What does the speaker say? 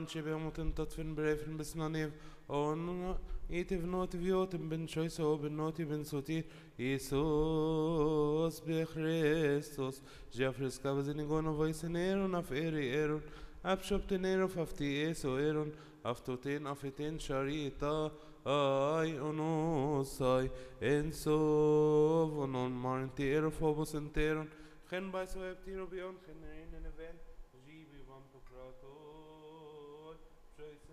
شبه متنطفن بريفن بسنانيف أون إيتف نوت فيوتن بن شويسو بن نوتي بن سوتي يسوس بخريستوس جافرس كابزينيغونو فويسنيرون أف إيري إيرون أبشبتنيرو فافتي إيسو إيرون أفتوتين أفتين شاريتا أي أنوساي إنسوف ونون مارنتيرو فوبوس انتيرون خن بايسو ابتيرو بيون خنرين نفين جيبي وانتو كراتون